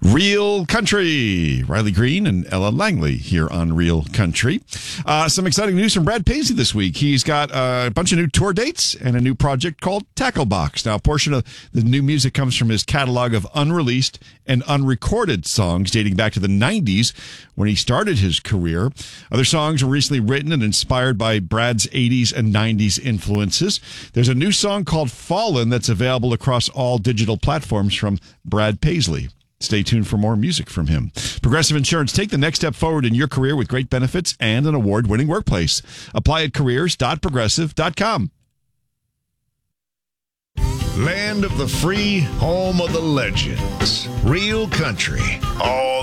Real Country. Riley Green and Ella Langley here on Real Country. Some exciting news from Brad Paisley this week. He's got a bunch of new tour dates and a new project called Tacklebox. Now, a portion of the new music comes from his catalog of unreleased and unrecorded songs dating back to the 90s when he started his career. Other songs were recently written and inspired by Brad's 80s and 90s influences. There's a new song called Fallen that's available across all digital platforms from Brad Paisley. Stay tuned for more music from him. Progressive Insurance. Take the next step forward in your career with great benefits and an award-winning workplace. Apply at careers.progressive.com. Land of the free, home of the legends. Real Country. All